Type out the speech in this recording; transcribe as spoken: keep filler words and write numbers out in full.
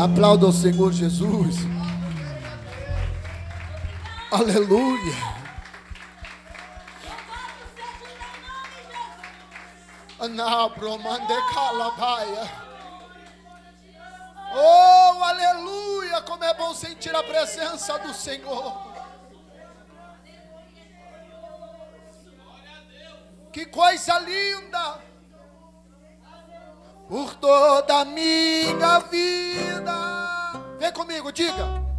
Aplauda o Senhor Jesus. Aleluia. Oh, aleluia. Como é bom sentir a presença do Senhor. Que coisa linda. Por toda a minha vida. Vem comigo, diga.